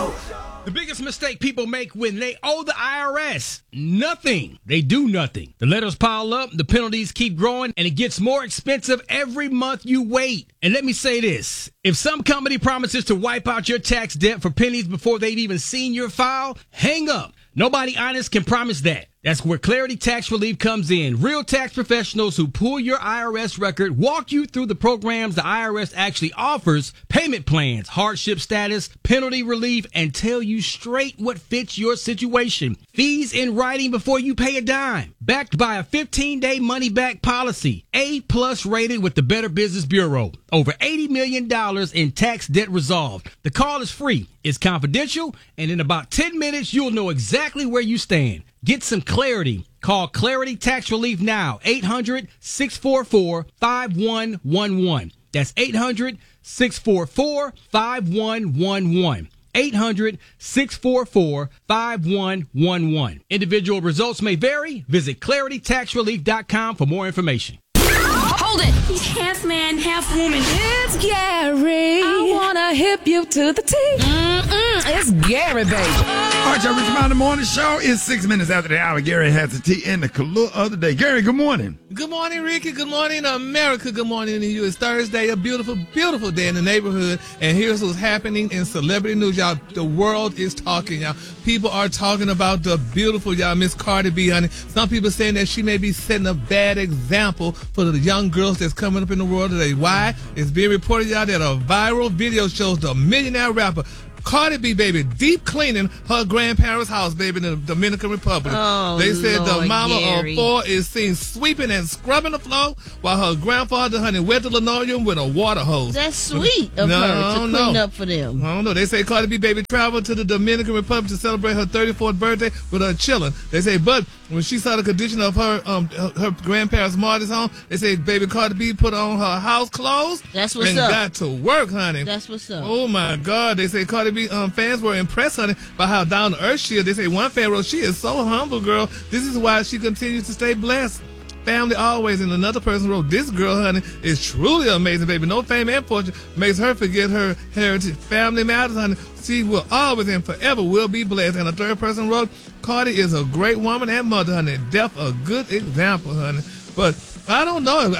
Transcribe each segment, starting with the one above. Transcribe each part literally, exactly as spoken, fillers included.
Show. The biggest mistake people make when they owe the I R S, nothing. They do nothing. The letters pile up, the penalties keep growing, and it gets more expensive every month you wait. And let me say this, if some company promises to wipe out your tax debt for pennies before they've even seen your file, hang up. Nobody honest can promise that. That's where Clarity Tax Relief comes in. Real tax professionals who pull your I R S record, walk you through the programs the I R S actually offers, payment plans, hardship status, penalty relief, and tell you straight what fits your situation. Fees in writing before you pay a dime. Backed by a fifteen-day money-back policy. A-plus rated with the Better Business Bureau. Over eighty million dollars in tax debt resolved. The call is free. It's confidential, and in about ten minutes, you'll know exactly where you stand. Get some clarity. Call Clarity Tax Relief now. eight hundred, six four four, five one one one. That's eight hundred, six four four, five one one one. eight hundred, six four four, five one one one. Individual results may vary. Visit clarity tax relief dot com for more information. Hold it! He's half man, half woman. It's Gary. I wanna hip you to the T. Mm-mm, it's Gary, baby. All right, y'all, Rich Mountain Morning Show is six minutes after the hour. Gary has the tea in the color of the day. Gary, good morning. Good morning, Ricky. Good morning, America. Good morning to you. It's Thursday, a beautiful, beautiful day in the neighborhood. And here's what's happening in celebrity news, y'all. The world is talking, y'all. People are talking about the beautiful, y'all, Miss Cardi B, honey. Some people saying that she may be setting a bad example for the young girls that's coming up in the world today. Why? It's being reported, y'all, that a viral video shows the millionaire rapper Cardi B, baby, deep cleaning her grandparents' house, baby, in the Dominican Republic. Oh, they said Lord, the mama Gary. of four is seen sweeping and scrubbing the floor while her grandfather, honey, wet the linoleum with a water hose. That's sweet of No, her to I don't clean know. up for them. I don't know. They say Cardi B, baby, traveled to the Dominican Republic to celebrate her thirty-fourth birthday with her children. They say, but when she saw the condition of her um her grandparents' Marty's home, they say, baby, Cardi B put on her house clothes. That's what's and up. got to work, honey. That's what's up. Oh my God! They say Cardi B um, fans were impressed, honey, by how down to earth she is. They say one fan wrote, "She is so humble, girl. This is why she continues to stay blessed. Family always." And another person wrote, "This girl, honey, is truly amazing, baby. No fame and fortune makes her forget her heritage. Family matters, honey. She will always and forever will be blessed." And a third person wrote, "Cardi is a great woman and mother, honey. Def a good example, honey." But I don't know.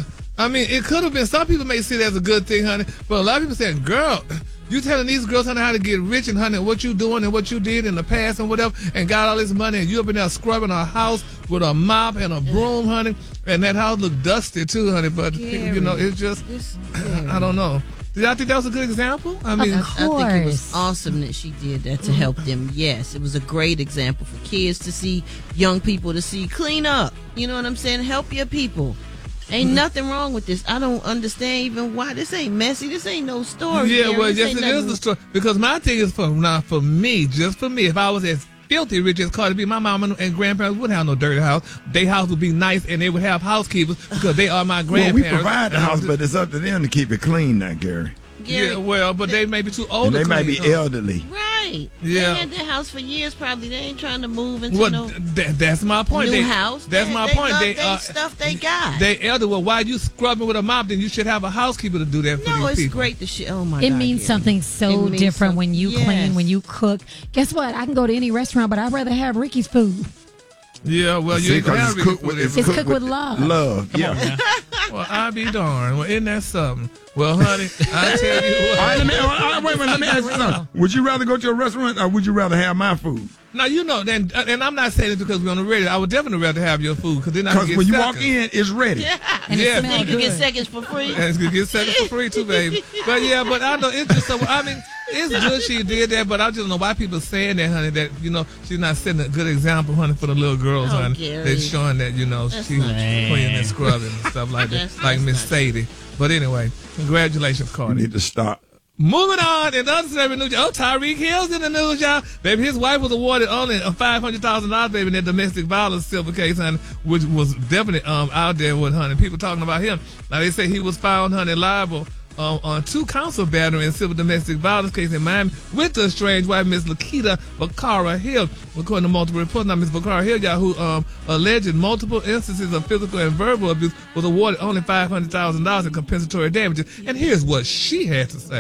I mean, it could have been. Some people may see it as a good thing, honey. But a lot of people saying, "Girl, you telling these girls, honey, how to get rich and, honey, what you doing and what you did in the past and whatever, and got all this money, and you up in there scrubbing a house with a mop and a broom, honey, and that house look dusty too, honey." But, Gary, you know, it's just, this- I don't know. Did I think that was a good example? I mean, I, I think it was awesome that she did that to help them. Yes, it was a great example for kids to see, young people to see. Clean up. You know what I'm saying? Help your people. Ain't nothing wrong with this. I don't understand even why this ain't messy. This ain't no story. yeah, Gary. well, This yes, ain't it nothing- is the story. Because my thing is for now, for me, just for me, if I was as filthy rich as Cardi B, my mama and grandparents wouldn't have no dirty house. Their house would be nice, and they would have housekeepers because they are my Well, grandparents. we provide the house, but it's up to them to keep it clean now, Gary. Gary, Yeah, well, but they may be too old And to they might clean, be huh? elderly. Right. Yeah. They had their house for years probably. They ain't trying to move into Well, no th- that's my point. new They- house. That's they, my they point. Love They they uh, stuff they got. they elder. Well, why you scrubbing with a mop? Then you should have a housekeeper to do that for no, these it's people. great to shit. Oh my It God. means Gary. something so It means different some- when you yes. clean, when you cook. Guess what? I can go to any restaurant, but I'd rather have Ricky's food. Yeah, well, you See, ain't gonna 'cause have it's Ricky cooked with, food it's It's cooked cooked with love. Love, yeah. Well, I be darned. Well, isn't that something? Well, honey, I tell you what. All right, let me, all right, wait a minute, let me ask you something. Would you rather go to a restaurant or would you rather have my food? Now, you know, and, and I'm not saying it because we're on the radio. I would definitely rather have your food because then I can Because get when you seconds. walk in, it's ready. And Yeah. it Then smells you can get good. seconds for free. And it's gonna get seconds for free too, baby. But yeah, but I know it's just so. I mean, it's good she did that, but I just don't know why people saying that, honey. That you know she's not setting a good example, honey, for the little girls, Oh, honey. Gary. They're showing that you know That's she's not true. cleaning and scrubbing and stuff like that, That's- like that's Miss not Sadie. But anyway, congratulations, You Cardi. need to stop. Moving on, in other celebrity news, oh, Tyreek Hill's in the news, y'all. Baby, his wife was awarded only five hundred thousand dollars, baby, in that domestic violence civil case, honey, which was definitely um out there with, honey, people talking about him. Now, they say he was found, honey, liable um, on two counts of battery and civil domestic violence case in Miami with the strange wife, Miss Lakita Bakara Hill. According to multiple reports, now Miss Bakara Hill, y'all, who um, alleged multiple instances of physical and verbal abuse, was awarded only five hundred thousand dollars in compensatory damages. And here's what she had to say.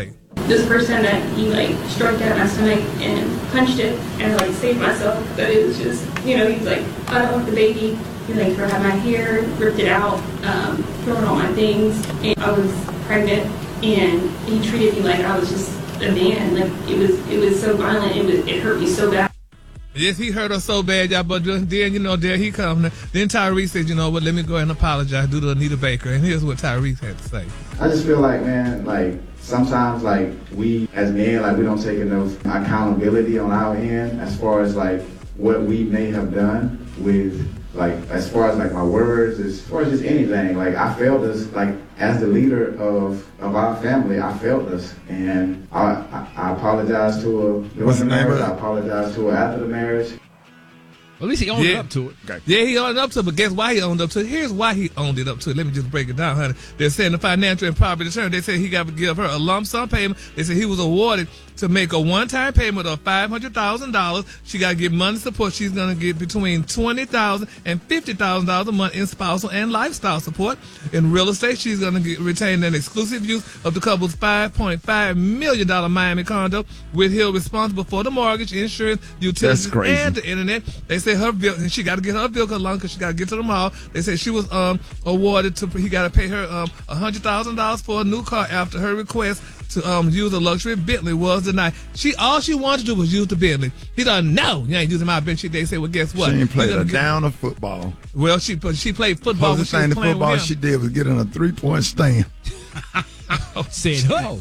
this was the first time that he like struck at my stomach and punched it, and I like saved myself. But it was just, you know, he like unhooked the baby, he like grabbed my hair, ripped it out, um, throwing all my things, and I was pregnant, and he treated me like I was just a man. Like it was, it was so violent. It was, it hurt me so bad. Yes, he hurt her so bad, y'all, but then, you know, there he comes. Then Tyrese said, you know what, let me go ahead and apologize due to Anita Baker. And here's what Tyrese had to say. I just feel like, man, like, sometimes, like, we as men, like, we don't take enough accountability on our end as far as, like, what we may have done with, like, as far as, like, my words, as far as just anything. Like, I failed us, like, as the leader of, of our family, I failed us. And I, I, I apologize to her during the marriage. I apologize to her after the marriage. Well, at least he owned yeah. up to it. Okay. Yeah, he owned up to it, but guess why he owned up to it? Here's why he owned it up to it. Let me just break it down, honey. They're saying the financial and property attorney, they said he got to give her a lump sum payment. They said he was awarded to make a one-time payment of five hundred thousand dollars. She got to get money support. She's going to get between twenty thousand dollars and fifty thousand dollars a month in spousal and lifestyle support. In real estate, she's going to get, retain an exclusive use of the couple's five point five million dollars Miami condo, with Hill responsible for the mortgage, insurance, utilities, and the internet. They say her bill, and she got to get her vehicle along because she got to get to the mall. They say she was um awarded to, he got to pay her um one hundred thousand dollars for a new car after her request to um use a luxury Bentley was denied. She all she wanted to do was use the Bentley. He done no, you ain't using my Bentley. They say, well, guess what? She ain't played a get, down of football. Well, she she played football. The thing the football she did was get in a three point stand. Said, oh.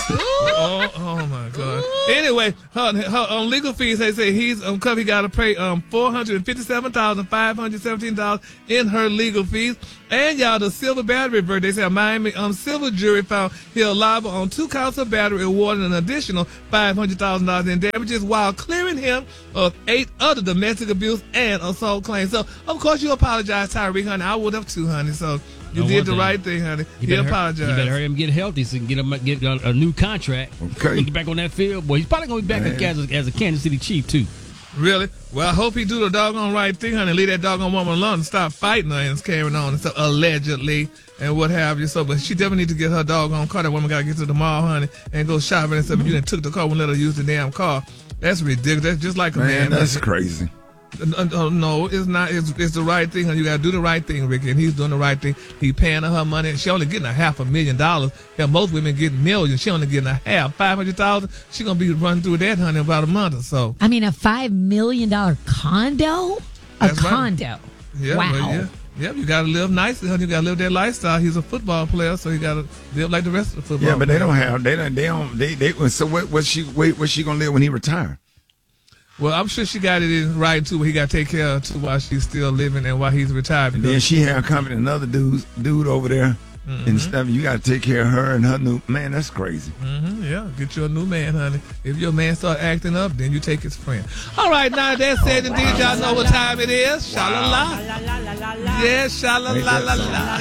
oh, oh my God. Anyway, her, her on legal fees, they say he's um, he got to pay um four hundred fifty-seven thousand five hundred seventeen dollars in her legal fees. And y'all, the silver battery verdict, they say a Miami um civil jury found Hill liable on two counts of battery, awarding an additional five hundred thousand dollars in damages while clearing him of eight other domestic abuse and assault claims. So of course you apologize, Tyreek, honey. I would have too, honey. So you no did the thing. right thing, honey. You he better apologized. Hurry, you better hurry him get healthy so he can get him get a, a new contract. Okay. Get back on that field. Boy, he's probably going to be back Man. as a, as a Kansas City Chief, too. Really? Well, I hope he do the doggone right thing, honey. Leave that doggone woman alone and stop fighting her and carrying on and stuff, allegedly, and what have you. So, but she definitely need to get her doggone car. That woman got to get to the mall, honey, and go shopping and stuff. But you done took the car and let her use the damn car. That's ridiculous. That's just like a man. Man, that's crazy. Uh, uh, no, it's not. It's, it's the right thing. You got to do the right thing, Ricky, and he's doing the right thing. He paying her her money. She only getting a half a million dollars. Yeah, most women get millions. She only getting a half, five hundred thousand. She gonna be running through that, honey, in about a month or so. I mean, a five million dollar condo. A That's right. condo. Yeah, wow. well, yeah. Yep, you gotta live nicely, honey. You gotta live that lifestyle. He's a football player, so you gotta live like the rest of the football. Yeah, but they players. don't have. They don't. They don't. They. They. So what? What's she? Wait. What's she gonna live when he retire? Well, I'm sure she got it in right too. But he got to take care of too while she's still living and while he's retired. And then she have company another dude, dude over there, mm-hmm. and stuff. You got to take care of her and her new man. That's crazy. Mm-hmm, yeah, get you a new man, honey. If your man start acting up, then you take his friend. All right, now that said, and did y'all know what time it is? Sha-la-la. Yes, sha-la-la-la-la.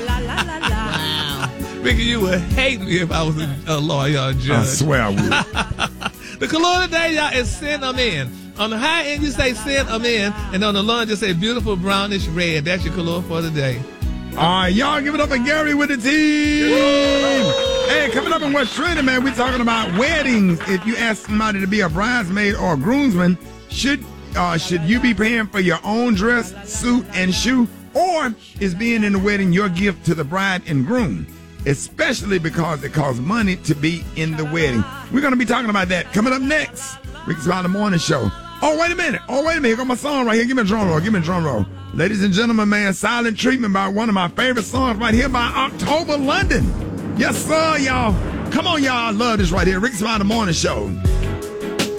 Wow. Ricky, you would hate me if I was a, a lawyer or a judge. I swear I would. The color today, y'all, is send them in. On the high end, you say send them in, and on the low end, you say beautiful brownish red. That's your color for today. All right, y'all give it up for Gary with the team. Hey, coming up in What's Trending, man, we're talking about weddings. If you ask somebody to be a bridesmaid or a groomsman, should uh, should you be paying for your own dress, suit, and shoe? Or is being in the wedding your gift to the bride and groom? Especially because it costs money to be in the wedding. We're going to be talking about that coming up next. Rick's Around the Morning Show. Oh, wait a minute. Oh, wait a minute. Here got my song right here. Give me a drum roll. Give me a drum roll. Ladies and gentlemen, man, Silent Treatment by one of my favorite songs right here by October London. Yes, sir, y'all. Come on, y'all. I love this right here. Rick's Around the Morning Show.